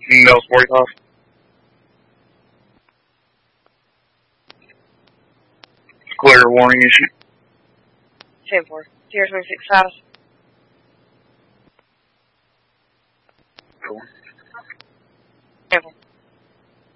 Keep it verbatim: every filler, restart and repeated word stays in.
No, forty-five. Clear warning issue. ten four. zero three six five. Cool. ten four.